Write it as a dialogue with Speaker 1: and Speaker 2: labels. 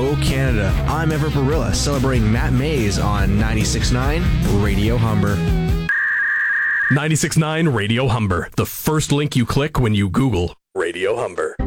Speaker 1: Go Canada. I'm Everett Barilla, celebrating Matt Mays on 96.9 Radio Humber.
Speaker 2: 96.9 Radio Humber, the first link you click when you Google Radio Humber.